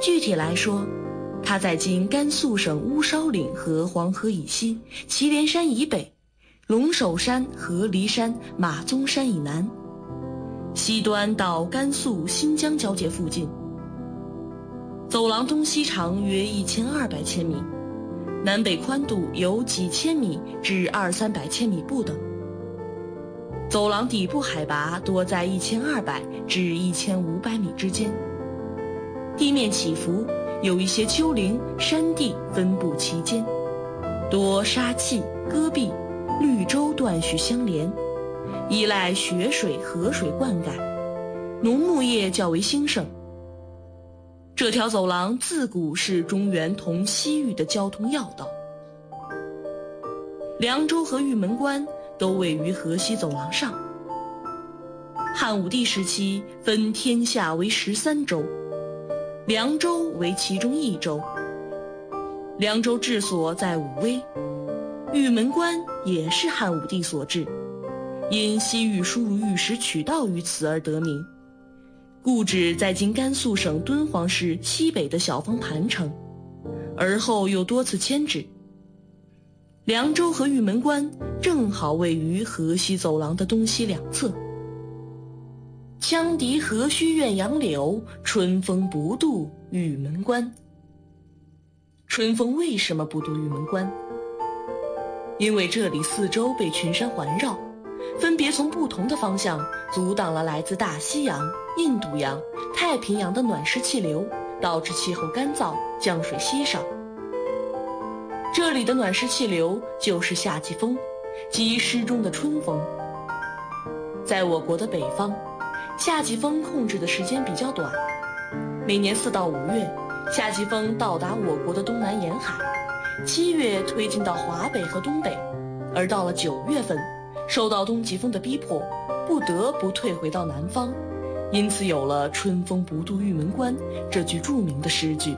具体来说，它在今甘肃省乌梢岭和黄河以西、祁连山以北、龙首山和骊山、马鬃山以南，西端到甘肃新疆交界附近。走廊东西长约1200千米，南北宽度由几千米至200-300千米不等。走廊底部海拔多在1200至1500米之间，地面起伏，有一些丘陵、山地分布其间，多沙碛、戈壁、绿洲断续相连，依赖雪水、河水灌溉，农牧业较为兴盛。这条走廊自古是中原同西域的交通要道。凉州和玉门关都位于河西走廊上。汉武帝时期分天下为13州，凉州为其中一州。凉州治所在武威，玉门关也是汉武帝所治，因西域输入玉石渠道于此而得名，故址在今甘肃省敦煌市西北的小方盘城，而后又多次迁址。凉州和玉门关正好位于河西走廊的东西两侧。羌笛何须怨杨柳，春风不度玉门关。春风为什么不度玉门关？因为这里四周被群山环绕，分别从不同的方向阻挡了来自大西洋、印度洋、太平洋的暖湿气流，导致气候干燥，降水稀少。这里的暖湿气流就是夏季风，即诗中的春风。在我国的北方，夏季风控制的时间比较短，每年4到5月，夏季风到达我国的东南沿海，7月推进到华北和东北，而到了9月份，受到东季风的逼迫，不得不退回到南方，因此有了春风不度玉门关这句著名的诗句。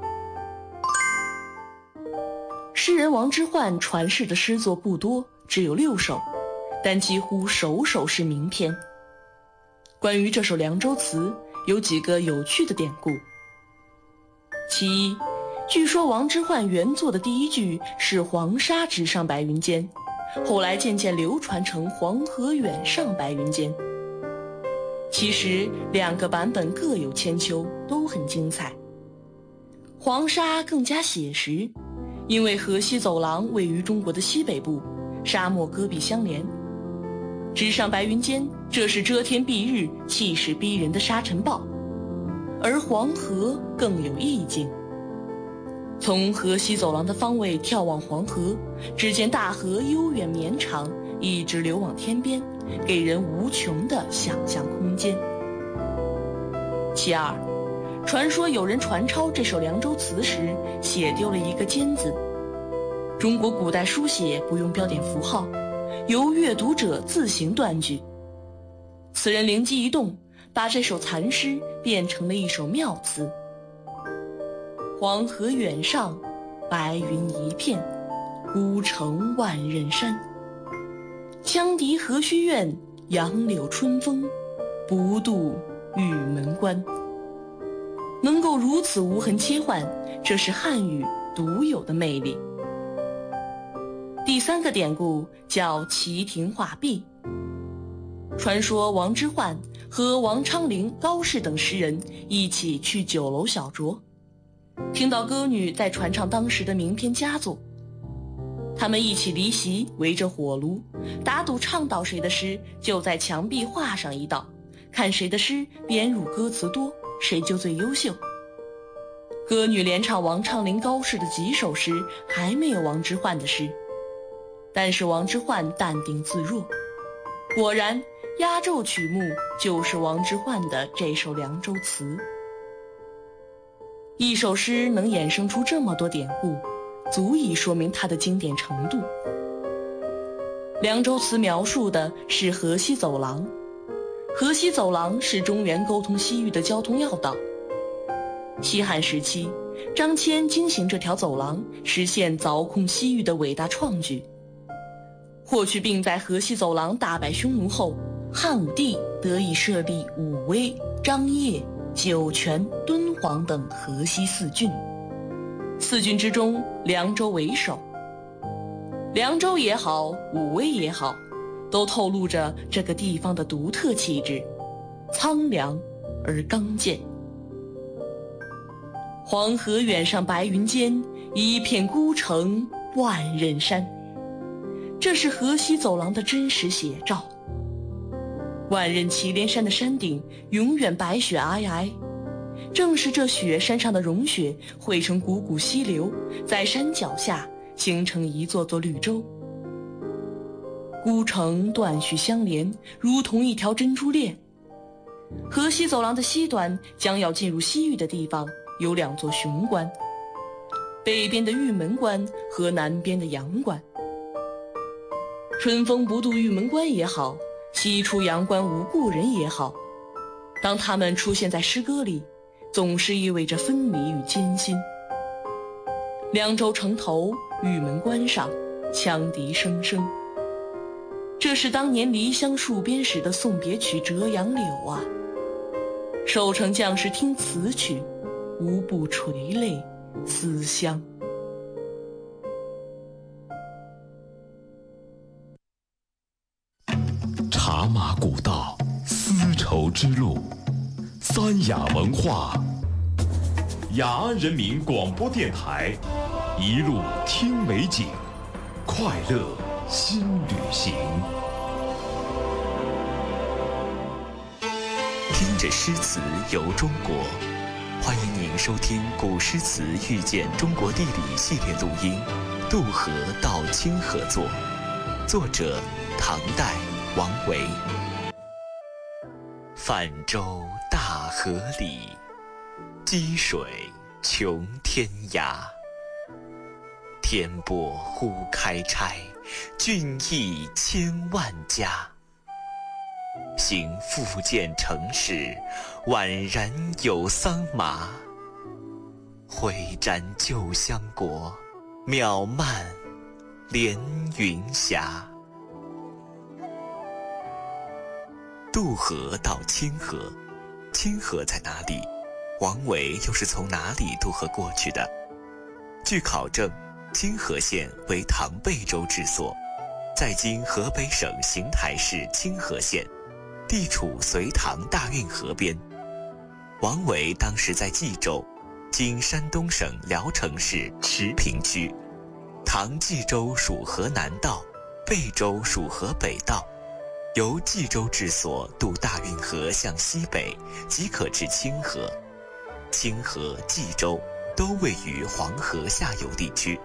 诗人王之涣传世的诗作不多，只有6首，但几乎首首是名篇。关于这首凉州词，有几个有趣的典故。其一，据说王之涣原作的第一句是黄沙直上白云间，后来渐渐流传成黄河远上白云间。其实2个版本各有千秋，都很精彩。黄沙更加写实，因为河西走廊位于中国的西北部，沙漠戈壁相连。直上白云间，这是遮天蔽日、气势逼人的沙尘暴。而黄河更有意境。从河西走廊的方位眺望黄河，只见大河悠远绵长，一直流往天边，给人无穷的想象空间。其二，传说有人传抄这首凉州词时，写丢了一个尖字。中国古代书写不用标点符号，由阅读者自行断句。此人灵机一动，把这首残诗变成了一首妙词。黄河远上，白云一片，孤城万仞山。羌笛何须怨，杨柳春风不度玉门关。能够如此无痕切换，这是汉语独有的魅力。第3个典故叫旗亭画壁。传说王之涣和王昌龄、高适等诗人一起去酒楼小酌，听到歌女在传唱当时的名篇佳作。他们一起离席，围着火炉，打赌唱到谁的诗，就在墙壁画上一道，看谁的诗编入歌词多，谁就最优秀。歌女连唱王昌龄、高适的几首诗，还没有王之涣的诗。但是王之涣淡定自若，果然压轴曲目就是王之涣的这首凉州词。一首诗能衍生出这么多典故，足以说明它的经典程度。凉州词描述的是河西走廊，河西走廊是中原沟通西域的交通要道。西汉时期，张骞经行这条走廊，实现凿空西域的伟大创举。霍去病在河西走廊大败匈奴后，汉武帝得以设立武威、张掖、 酒泉、敦煌等河西4郡。4郡之中，凉州为首。凉州也好，武威也好，都透露着这个地方的独特气质，苍凉而刚健。黄河远上白云间，一片孤城万仞山。这是河西走廊的真实写照。万仞祁连山的山顶永远白雪皑皑，正是这雪山上的融雪汇成汩汩溪流，在山脚下形成一座座绿洲。孤城断续相连，如同一条珍珠链。河西走廊的西端将要进入西域的地方有2座雄关，北边的玉门关和南边的阳关。春风不度玉门关也好，西出阳关无故人也好，当他们出现在诗歌里，总是意味着分离与艰辛。凉州城头，玉门关上，羌笛声声。这是当年离乡戍边时的送别曲《折杨柳》啊！守城将士听此曲，无不垂泪思乡。 茶马古道，丝绸之路，三雅文化，雅安人民广播电台，一路听美景，快乐新旅行。 听着诗词游中国，欢迎您收听《古诗词遇见中国地理》系列录音，《渡河到清河作》，作者唐代王维。泛舟大河里，积水穷天涯。天波忽开拆，郡邑千万家。行复见城市，宛然有桑麻。挥沾旧乡国，渺漫连云霞。渡河到清河，清河在哪里？王维又是从哪里渡河过去的？据考证，清河县为唐贝州治所，在今河北省邢台市清河县，地处隋唐大运河边。王维当时在冀州，今山东省聊城市池平区。唐冀州属河南道，贝州属河北道。由冀州治所渡大运河向西北，即可至清河。清河、冀州都位于黄河下游地区。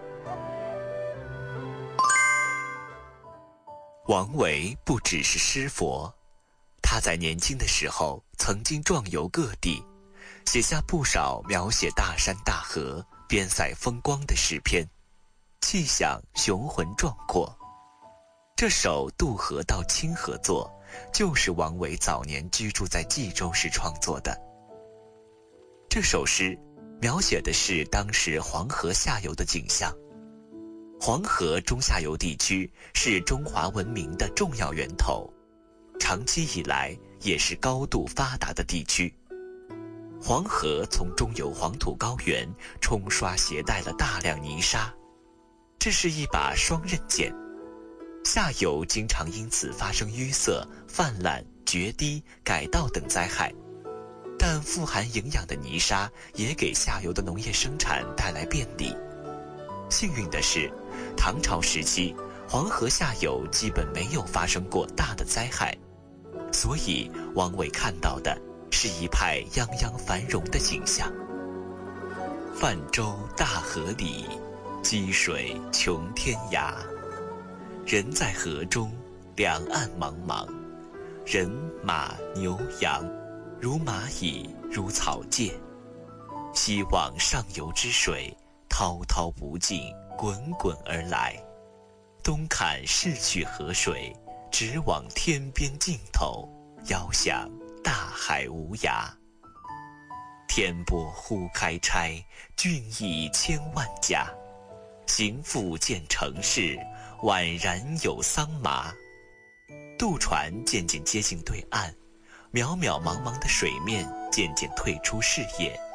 王维不只是诗佛，他在年轻的时候曾经壮游各地，写下不少描写大山大河、边塞风光的诗篇，气象雄浑壮阔。这首《渡河到清河作》就是王维早年居住在冀州时创作的。这首诗描写的是当时黄河下游的景象。黄河中下游地区是中华文明的重要源头，长期以来也是高度发达的地区。黄河从中游黄土高原冲刷携带了大量泥沙，这是一把双刃剑。下游经常因此发生淤塞、泛滥、决堤、改道等灾害，但富含营养的泥沙也给下游的农业生产带来便利。幸运的是，唐朝时期黄河下游基本没有发生过大的灾害，所以王维看到的是一派泱泱繁荣的景象。泛舟大河里，积水穷天涯。人在河中，两岸茫茫，人马牛羊，如蚂蚁如草芥。希望上游之水滔滔不尽，滚滚而来。东看逝去河水，直往天边尽头，遥想大海无涯。天波忽开拆，郡邑千万家。行复见城市，宛然有桑麻。渡船渐渐接近对岸，渺渺茫茫的水面渐渐退出事业。